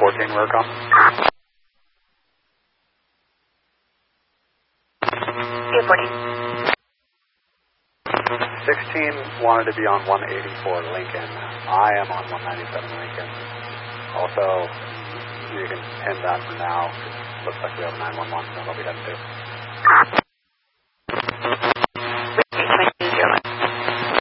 14, where come? 214. 16 wanted to be on 184 Lincoln. I am on 197 Lincoln. Also, you can pin that for now. Looks like we have a 911, so I'll be heading to.